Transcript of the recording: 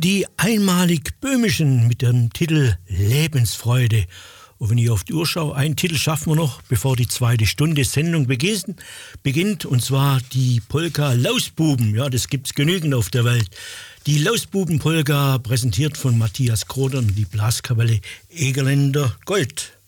Die einmalig Böhmischen mit dem Titel Lebensfreude. Und wenn ich auf die Uhr schaue, einen Titel schaffen wir noch, bevor die zweite Stunde Sendung beginnt. Und zwar die Polka Lausbuben. Ja, das gibt's genügend auf der Welt. Die Lausbuben-Polka, präsentiert von Matthias Krodern, die Blaskapelle Egerländer Gold.